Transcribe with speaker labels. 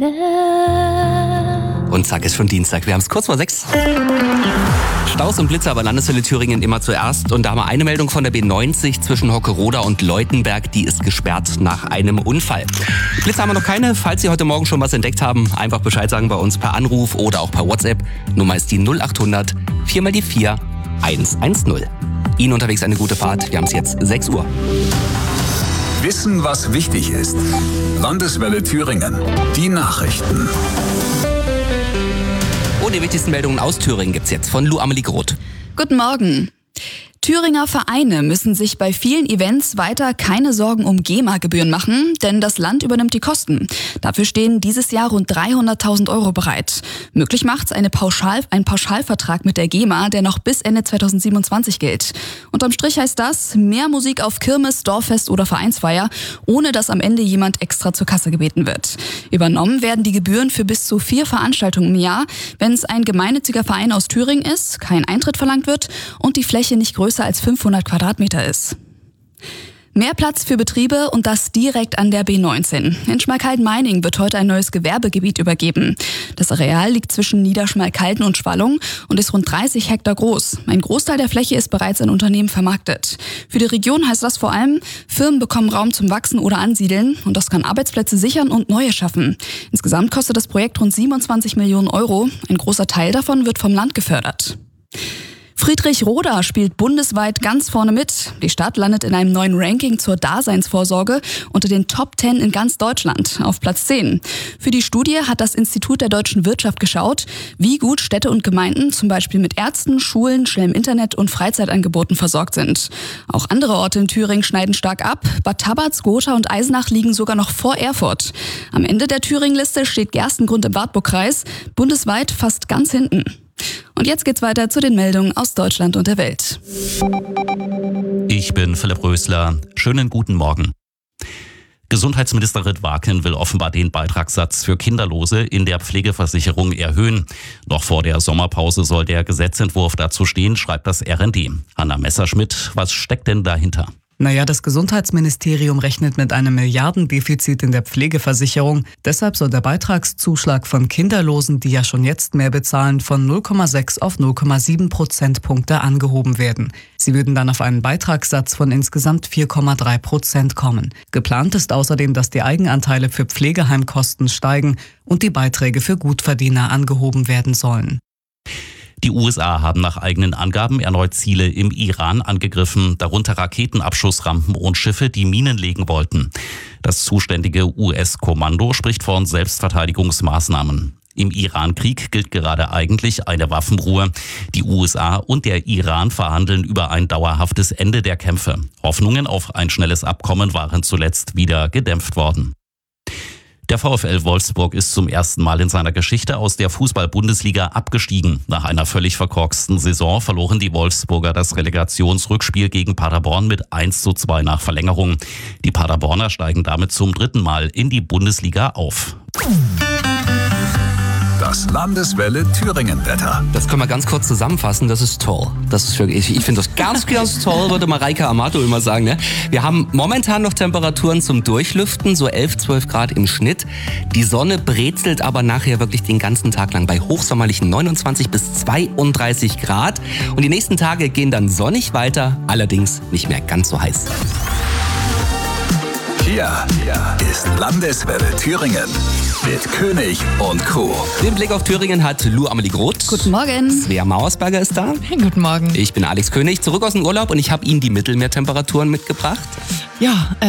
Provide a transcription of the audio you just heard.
Speaker 1: Und zack, ist schon Dienstag. Wir haben es kurz vor 6. Staus und Blitze aber Landeswelle Thüringen immer zuerst. Und da haben wir eine Meldung von der B90 zwischen Hockeroda und Leutenberg. Die ist gesperrt nach einem Unfall. Blitze haben wir noch keine. Falls Sie heute Morgen schon was entdeckt haben, einfach Bescheid sagen bei uns per Anruf oder auch per WhatsApp. Nummer ist die 0800 4 mal die 4 110. Ihnen unterwegs eine gute Fahrt. Wir haben es jetzt 6 Uhr.
Speaker 2: Wissen, was wichtig ist. Landeswelle Thüringen. Die Nachrichten.
Speaker 1: Und die wichtigsten Meldungen aus Thüringen gibt's jetzt von Lu Amelie Groth.
Speaker 3: Guten Morgen. Thüringer Vereine müssen sich bei vielen Events weiter keine Sorgen um GEMA-Gebühren machen, denn das Land übernimmt die Kosten. Dafür stehen dieses Jahr rund 300.000 € bereit. Möglich macht's ein Pauschalvertrag mit der GEMA, der noch bis Ende 2027 gilt. Unterm Strich heißt das, mehr Musik auf Kirmes, Dorffest oder Vereinsfeier, ohne dass am Ende jemand extra zur Kasse gebeten wird. Übernommen werden die Gebühren für bis zu 4 Veranstaltungen im Jahr, wenn es ein gemeinnütziger Verein aus Thüringen ist, kein Eintritt verlangt wird und die Fläche nicht größer als 500 Quadratmeter ist. Mehr Platz für Betriebe und das direkt an der B19. In Schmalkalden-Meiningen wird heute ein neues Gewerbegebiet übergeben. Das Areal liegt zwischen Niederschmalkalden und Schwallung und ist rund 30 Hektar groß. Ein Großteil der Fläche ist bereits an Unternehmen vermarktet. Für die Region heißt das vor allem, Firmen bekommen Raum zum Wachsen oder Ansiedeln und das kann Arbeitsplätze sichern und neue schaffen. Insgesamt kostet das Projekt rund 27 Millionen €. Ein großer Teil davon wird vom Land gefördert. Friedrichroda spielt bundesweit ganz vorne mit. Die Stadt landet in einem neuen Ranking zur Daseinsvorsorge unter den Top 10 in ganz Deutschland auf Platz 10. Für die Studie hat das Institut der deutschen Wirtschaft geschaut, wie gut Städte und Gemeinden zum Beispiel mit Ärzten, Schulen, schnellem Internet und Freizeitangeboten versorgt sind. Auch andere Orte in Thüringen schneiden stark ab. Bad Tabatz, Gotha und Eisenach liegen sogar noch vor Erfurt. Am Ende der Thüringen-Liste steht Gerstengrund im Wartburgkreis, bundesweit fast ganz hinten. Und jetzt geht's weiter zu den Meldungen aus Deutschland und der Welt.
Speaker 4: Ich bin Philipp Rösler. Schönen guten Morgen. Gesundheitsministerin Waken will offenbar den Beitragssatz für Kinderlose in der Pflegeversicherung erhöhen. Noch vor der Sommerpause soll der Gesetzentwurf dazu stehen, schreibt das RND. Hanna Messerschmidt, was steckt denn dahinter?
Speaker 5: Das Gesundheitsministerium rechnet mit einem Milliardendefizit in der Pflegeversicherung. Deshalb soll der Beitragszuschlag von Kinderlosen, die ja schon jetzt mehr bezahlen, von 0,6 auf 0,7 Prozentpunkte angehoben werden. Sie würden dann auf einen Beitragssatz von insgesamt 4,3% kommen. Geplant ist außerdem, dass die Eigenanteile für Pflegeheimkosten steigen und die Beiträge für Gutverdiener angehoben werden sollen.
Speaker 4: Die USA haben nach eigenen Angaben erneut Ziele im Iran angegriffen, darunter Raketenabschussrampen und Schiffe, die Minen legen wollten. Das zuständige US-Kommando spricht von Selbstverteidigungsmaßnahmen. Im Iran-Krieg gilt gerade eigentlich eine Waffenruhe. Die USA und der Iran verhandeln über ein dauerhaftes Ende der Kämpfe. Hoffnungen auf ein schnelles Abkommen waren zuletzt wieder gedämpft worden. Der VfL Wolfsburg ist zum ersten Mal in seiner Geschichte aus der Fußball-Bundesliga abgestiegen. Nach einer völlig verkorksten Saison verloren die Wolfsburger das Relegationsrückspiel gegen Paderborn mit 1:2 nach Verlängerung. Die Paderborner steigen damit zum 3. Mal in die Bundesliga auf.
Speaker 2: Das Landeswelle Thüringen-Wetter.
Speaker 1: Das können wir ganz kurz zusammenfassen, das ist toll. Das ist wirklich, ich finde das ganz, ganz toll, würde Mareike Amato immer sagen. Ne? Wir haben momentan noch Temperaturen zum Durchlüften, so 11, 12 Grad im Schnitt. Die Sonne brezelt aber nachher wirklich den ganzen Tag lang bei hochsommerlichen 29 bis 32 Grad. Und die nächsten Tage gehen dann sonnig weiter, allerdings nicht mehr ganz so heiß.
Speaker 2: Hier ist Landeswelle Thüringen mit König und Co.
Speaker 1: Den Blick auf Thüringen hat Lu Amelie Groth.
Speaker 3: Guten Morgen.
Speaker 1: Svea Mauersberger ist da.
Speaker 6: Guten Morgen.
Speaker 1: Ich bin Alex König, zurück aus dem Urlaub und ich habe Ihnen die Mittelmeertemperaturen mitgebracht.
Speaker 6: Ja,